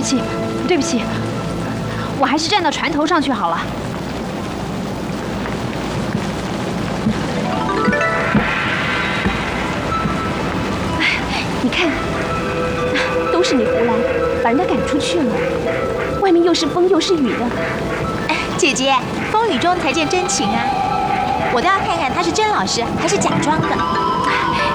不起，对不起，我还是站到船头上去好了。哎，你看，都是你胡来，把人家赶出去了。外面又是风又是雨的。 哎，姐姐，风雨中才见真情啊！我倒要看看他是真老实还是假装的。